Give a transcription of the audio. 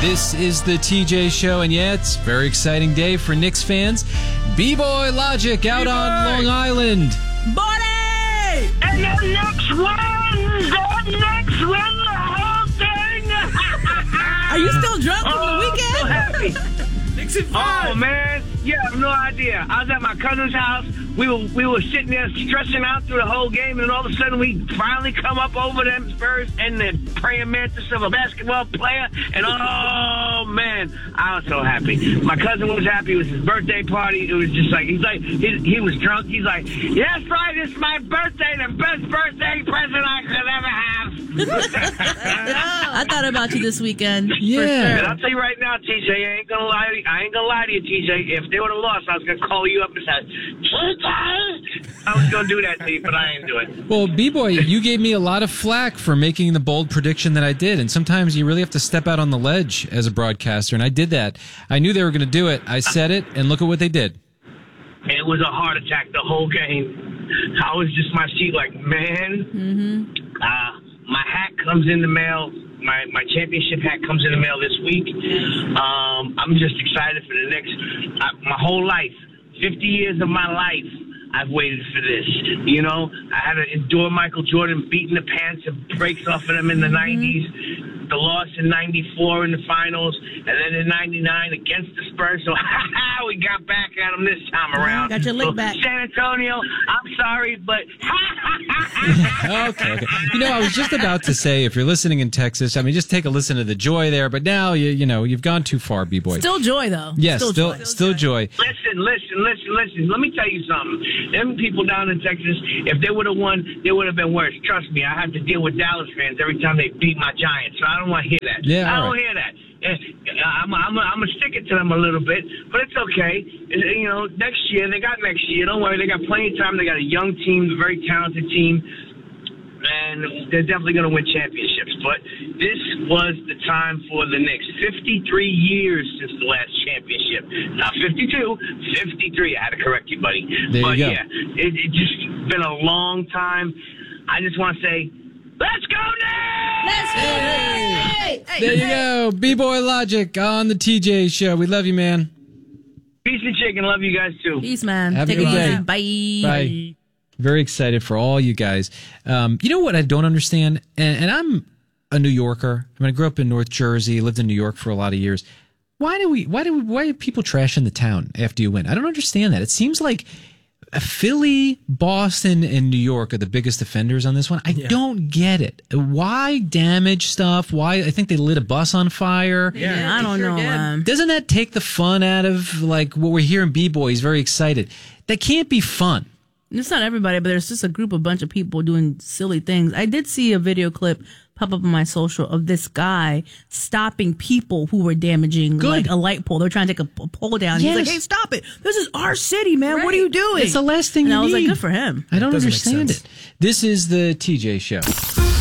This is the TJ Show, and yeah, it's a very exciting day for Knicks fans. B-Boy Logic out on Long Island. Buddy! And the Knicks win! The Knicks win the whole thing! Are you still drunk from the weekend? So happy. Knicks in five. Oh, man. You have no idea. I was at my cousin's house. We were sitting there stressing out through the whole game, and all of a sudden we finally come up over them Spurs and the praying mantis of a basketball player. And oh man, I was so happy. My cousin was happy. It was his birthday party. It was just like he was drunk. He's like, "Yeah, that's right. It's my birthday. The best birthday present I could ever have." I thought about you this weekend. Yeah. For And sure. I'll tell you right now, TJ, I ain't gonna lie to you, TJ. If they would have lost, I was gonna call you up and say, I was going to do that to you, but I ain't doing it. Well, B-Boy, you gave me a lot of flack for making the bold prediction that I did, and sometimes you really have to step out on the ledge as a broadcaster, and I did that. I knew they were going to do it. I said it, and look at what they did. It was a heart attack the whole game. I was just my seat like, man. My hat comes in the mail. My championship hat comes in the mail this week. I'm just excited for the next, my whole life. 50 years of my life, I've waited for this. You know, I had to endure Michael Jordan beating the pants and breaks off of them in the 90s, the loss in 94 in the finals, and then in 99 against the Spurs. So, we got back at them this time around. Got your lick back. San Antonio, I'm sorry, but... Okay. You know, I was just about to say, if you're listening in Texas, I mean, just take a listen to the joy there, but now, you've gone too far, B-Boy. Still joy, though. Yes, still joy. Listen. Let me tell you something. Them people down in Texas, if they would have won, they would have been worse. Trust me, I have to deal with Dallas fans every time they beat my Giants, so I don't want to hear that. Yeah, I all don't right. hear that. I'm going to stick it to them a little bit, but it's okay. You know, next year, they got next year. Don't worry, they got plenty of time. They got a young team, a very talented team, and they're definitely going to win championships. But this was the time for the Knicks. 53 years since the last championship. Not 52, 53. I had to correct you, buddy. There you go. Yeah, it just been a long time. I just want to say, let's go, Knicks! Let's go! Hey! There you go. B-Boy Logic on the TJ Show. We love you, man. Peace and chicken. Love you guys, too. Peace, man. Have a Take good it day. easy. Bye. Very excited for all you guys. You know what I don't understand? And I'm a New Yorker. I mean, I grew up in North Jersey, lived in New York for a lot of years. Why do people trash in the town after you win? I don't understand that. It seems like Philly, Boston, and New York are the biggest offenders on this one. I don't get it. Why damage stuff? Why? I think they lit a bus on fire. Yeah, I don't know, man. Doesn't that take the fun out of like what we're hearing? B-Boy, he's very excited. That can't be fun. It's not everybody, but there's just a bunch of people doing silly things. I did see a video clip pop up on my social of this guy stopping people who were damaging like a light pole. They're trying to take a pole down. Yes. He's like, "Hey, stop it! This is our city, man. Right. What are you doing?" It's the last thing and you I was need. like, "Good for him." I don't Doesn't make understand sense. it. This is the TJ Show.